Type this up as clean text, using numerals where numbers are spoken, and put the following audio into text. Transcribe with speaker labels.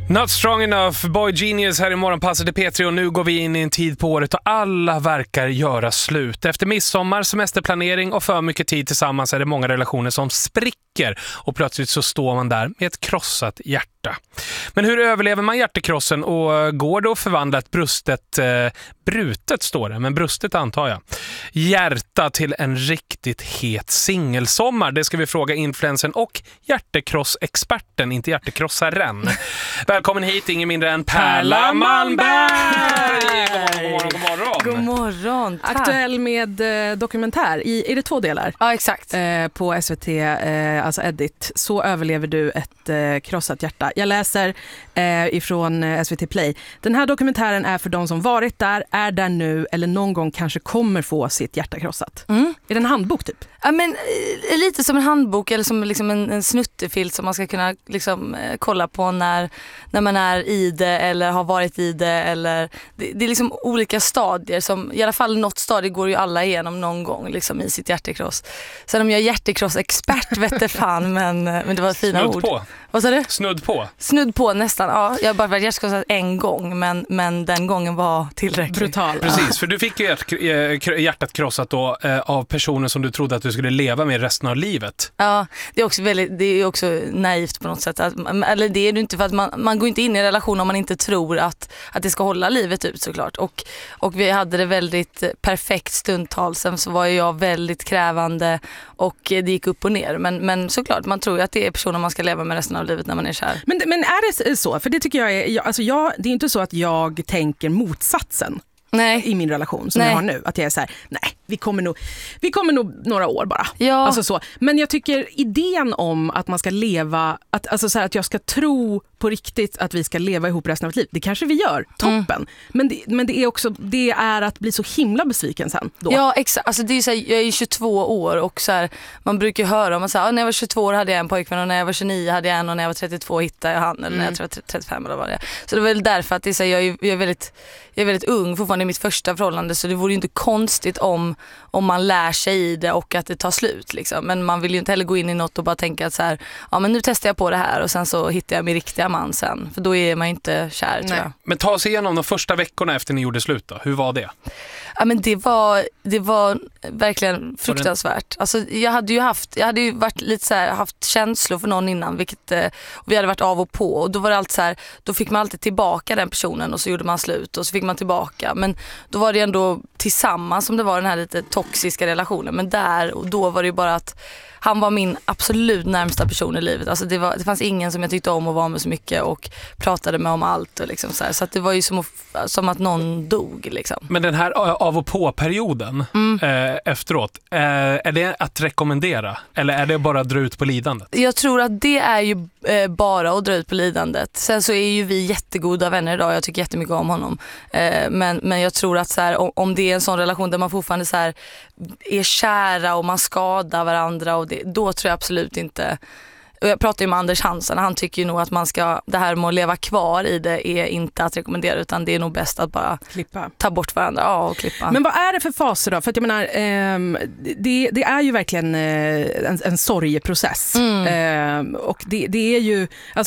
Speaker 1: Not strong enough, Boy Genius här i morgonpasset i P3 och nu går vi in i en tid på året och alla verkar göra slut. Efter midsommar, semesterplanering och för mycket tid tillsammans är det många relationer som spricker och plötsligt så står man där med ett krossat hjärta. Men hur överlever man hjärtekrossen och går det att förvandla ett brutet står det, men brustet antar jag. Hjärta till en riktigt het singelsommar, det ska vi fråga influensen och hjärtekrossexperten, inte hjärtekrossaren. Välkommen hit, ingen mindre än Perla Malmberg! God morgon.
Speaker 2: God morgon, tack.
Speaker 3: Aktuell med dokumentär. Är det 2 delar?
Speaker 2: Ja, exakt.
Speaker 3: På SVT, alltså Edit. Så överlever du ett krossat hjärta. Jag läser ifrån SVT Play. Den här dokumentären är för de som varit där, är där nu eller någon gång kanske kommer få sitt hjärta krossat. Är det en handbok typ?
Speaker 2: Ja, men lite som en handbok eller som liksom en snuttefilt som man ska kunna liksom, kolla på när man är i det eller har varit i det. Eller, det är liksom olika stadier som, i alla fall något stadie går ju alla igenom någon gång liksom, i sitt hjärtekross. Sen om jag är hjärtekrossexpert vet det fan, men det var fina ord.
Speaker 1: Snudd på.
Speaker 2: Vad sa du?
Speaker 1: Snudd på.
Speaker 2: Snudd på nästan, ja. Jag har bara varit hjärtekrossad en gång, men den gången var tillräckligt.
Speaker 3: Brutal.
Speaker 1: Precis, för du fick ju hjärtat krossat då, av personer som du trodde att du skulle leva med resten av livet.
Speaker 2: Ja, det är också naivt på något sätt. Eller det är det inte, för att man går inte in i en relation om man inte tror att det ska hålla livet ut såklart. Och vi hade det väldigt perfekt stundtals. Sen så var jag väldigt krävande och det gick upp och ner. Men såklart, man tror ju att det är personer man ska leva med resten av livet när man är kär.
Speaker 3: Men är det så? För det tycker jag är... det är inte så att jag tänker motsatsen.
Speaker 2: Nej.
Speaker 3: I min relation som jag har nu. Att jag är så här, nej, vi kommer nog några år bara.
Speaker 2: Ja.
Speaker 3: Alltså så. Men jag tycker idén om att man ska leva, alltså så här, att jag ska tro på riktigt att vi ska leva ihop resten av vårt liv. Det kanske vi gör, toppen. Men det är också, det är att bli så himla besviken sen då.
Speaker 2: Ja, exakt. Alltså det är så här, jag är 22 år och så här, man brukar ju höra om att när jag var 22 år hade jag en pojkvän och när jag var 29 hade jag en och när jag var 32 hittade jag han eller när jag var 35 eller vad det är. Så det var väl därför att det är så här, jag är väldigt ung fortfarande i mitt första förhållande, så det vore ju inte konstigt om man lär sig i det och att det tar slut liksom. Men man vill ju inte heller gå in i något och bara tänka att så här, ja men nu testar jag på det här och sen så hittar jag min riktiga man sen, för då är man inte kär. Nej. Tror jag.
Speaker 1: Men ta sig igenom de första veckorna efter ni gjorde slut då. Hur var det?
Speaker 2: Ja, men det var verkligen fruktansvärt. Alltså jag hade ju varit lite så här, haft känslor för någon innan, vilket vi hade varit av och på, och då var det alltid så här, då fick man alltid tillbaka den personen och så gjorde man slut och så fick man tillbaka, men då var det ändå tillsammans som det var den här lite toxiska relationen, men där och då var det ju bara att han var min absolut närmsta person i livet. Alltså det fanns ingen som jag tyckte om att vara med så mycket och pratade med om allt och liksom så här. Så att det var ju som att någon dog liksom.
Speaker 1: Men den här av och på-perioden efteråt, är det att rekommendera? Eller är det bara att dra ut på lidandet?
Speaker 2: Jag tror att det är ju bara att dra ut på lidandet. Sen så är ju vi jättegoda vänner idag. Jag tycker jättemycket om honom. Men jag tror att så här, om det är en sån relation där man fortfarande så här, är kära och man skadar varandra, och då tror jag absolut inte. Och jag pratar ju med Anders Hansen, han tycker ju nog att man ska, det här med att leva kvar i det är inte att rekommendera, utan det är nog bäst att bara ta bort varandra och klippa.
Speaker 3: Men vad är det för faser då? För att jag menar, det är ju verkligen en sorgeprocess. Och det är ju, alltså